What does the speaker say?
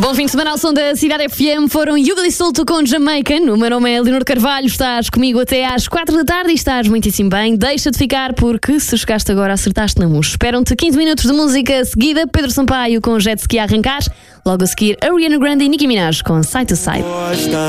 Bom fim de semana ao som da Cidade FM. Foram Yuga e Solto com Jamaican. O meu nome é Leonor Carvalho. Estás comigo até às 4 da tarde e estás muitíssimo bem. Deixa de ficar porque se chegaste agora acertaste na mousse. Esperam-te 15 minutos de música seguida. Pedro Sampaio com Jet Ski a arrancar. Logo a seguir Ariana Grande e Nicki Minaj com Side to Side.